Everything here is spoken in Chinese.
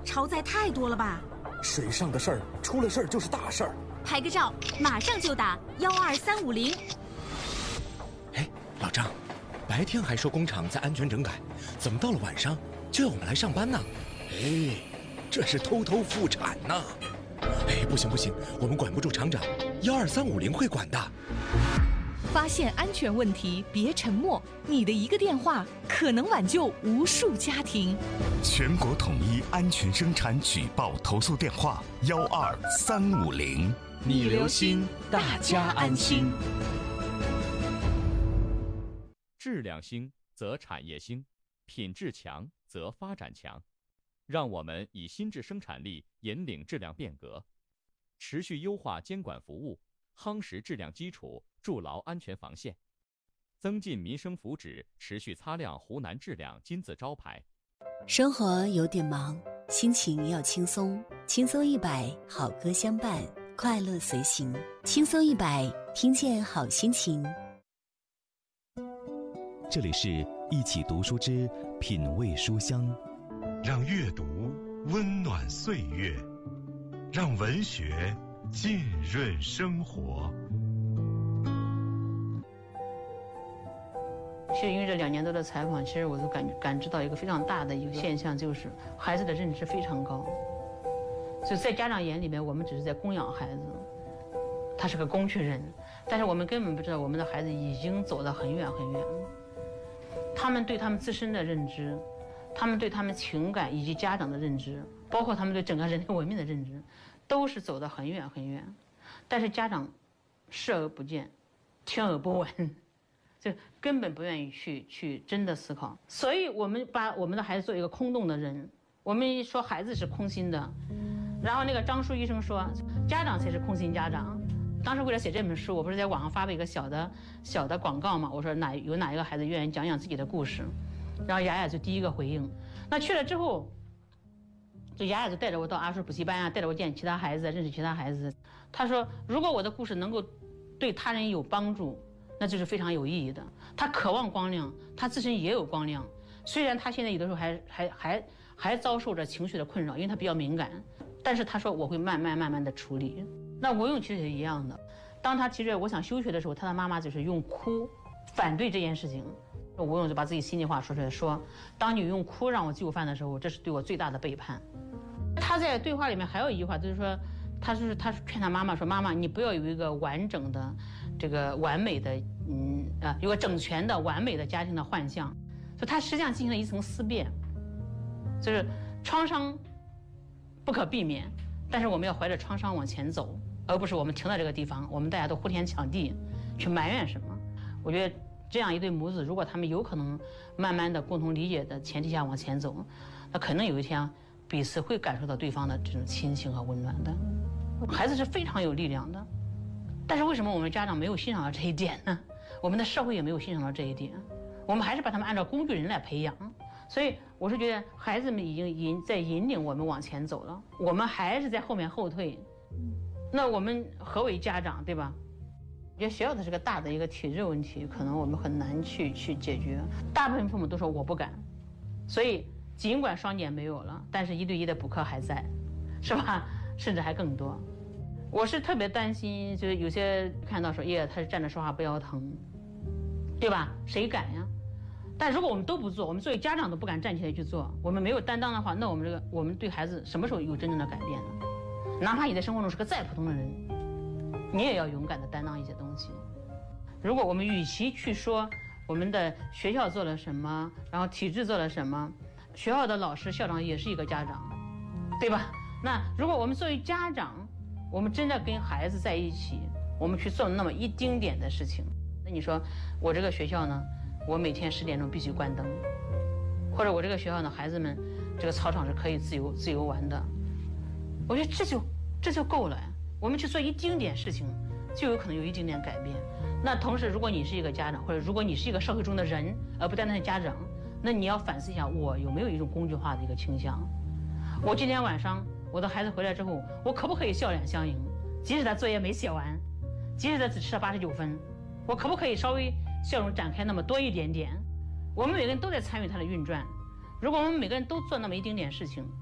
超载太多了吧？ 水上的事儿，出了事儿就是大事儿。 拍个照，马上就打12350。 哎，老张，白天还说工厂在安全整改，怎么到了晚上就要我们来上班呢？哎，这是偷偷复产呢！哎，不行不行，我们管不住厂长，12350会管的。 发现安全问题，别沉默，你的一个电话可能挽救无数家庭。 全国统一安全生产举报投诉电话12350。 你留心，大家安心。 质量兴则产业兴，品质强则发展强。让我们以新质生产力引领质量变革，持续优化监管服务，夯实质量基础，筑牢安全防线，增进民生福祉，持续擦亮湖南质量金字招牌。 生活有点忙，心情要轻松，轻松100，好歌相伴，快乐随行，轻松100，听见好心情。 这里是一起读书之品味书香， 让阅读温暖岁月，让文学浸润生活。 其实因为这2年多的采访，其实我都感知到一个非常大的一个现象，就是孩子的认知非常高。就在家长眼里面，我们只是在供养孩子，他是个工具人，但是我们根本不知道我们的孩子已经走得很远很远。他们对他们自身的认知，他们对他们情感以及家长的认知，包括他们对整个人类文明的认知，都是走得很远很远。但是家长视而不见，听而不闻，就根本不愿意去真的思考。所以我们把我们的孩子做一个空洞的人，我们说孩子是空心的，然后那个张树医生说家长才是空心家长。当时为了写这本书，我不是在网上发了一个小的广告嘛，我说有哪一个孩子愿意讲讲自己的故事，然后雅雅就第一个回应。那去了之后，就雅雅就带着我到阿叔补习班啊，带着我见其他孩子，认识其他孩子。他说如果我的故事能够对他人有帮助，那就是非常有意义的。他渴望光亮，他自身也有光亮，虽然他现在有的时候还遭受着情绪的困扰，因为他比较敏感，但是他说我会慢慢的处理。那吴用其实也一样的，当他提出我想休学的时候，他的妈妈就是用哭反对这件事情。吴用就把自己心里话说出来，说当你用哭让我就范的时候，这是对我最大的背叛。他在对话里面还有一句话，就是说他劝他妈妈说，妈妈你不要有一个完整的这个完美的有个整全的完美的家庭的幻象。所以他实际上进行了一层思辨，就是创伤不可避免，但是我们要怀着创伤往前走，而不是我们停在这个地方，我们大家都呼天抢地去埋怨什么。我觉得这样一对母子，如果他们有可能慢慢的共同理解的前提下往前走，那可能有一天彼此会感受到对方的这种亲情和温暖的。孩子是非常有力量的，但是为什么我们家长没有欣赏到这一点呢？我们的社会也没有欣赏到这一点，我们还是把他们按照工具人来培养。所以我是觉得孩子们已经在引领我们往前走了，我们还是在后面后退。那我们何为家长，对吧？我觉得学校的是个大的一个体制问题，可能我们很难去解决。大部分父母都说我不敢，所以尽管双减没有了，但是1对1的补课还在，是吧？甚至还更多。我是特别担心，就是有些看到说，他是站着说话不腰疼，对吧？谁敢呀？但如果我们都不做，我们作为家长都不敢站起来去做，我们没有担当的话，那我们对孩子什么时候有真正的改变呢？哪怕你在生活中是个再普通的人，你也要勇敢地担当一些东西。如果我们与其去说我们的学校做了什么，然后体制做了什么，学校的老师校长也是一个家长，对吧？那如果我们作为家长，我们真的跟孩子在一起，我们去做那么一丁点的事情，那你说我这个学校呢，我每天10点钟必须关灯，或者我这个学校呢，孩子们这个操场是可以自由玩的，我觉得这就够了呀。我们去做一丁点事情，就有可能有一丁点改变。那同时，如果你是一个家长，或者如果你是一个社会中的人，而不单单是家长，那你要反思一下，我有没有一种工具化的一个倾向？我今天晚上我的孩子回来之后，我可不可以笑脸相迎？即使他作业没写完，即使他只吃了89分，我可不可以稍微笑容展开那么多一点点？我们每个人都在参与他的运转。如果我们每个人都做那么一丁点事情，